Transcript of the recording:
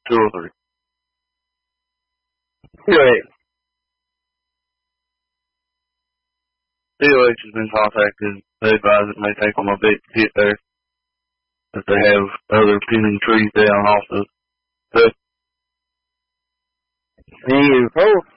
2 or 3. Anyway, DOH has been contacted. They advise it may take them a bit to get there, that they have other pending trees down also. But and folks,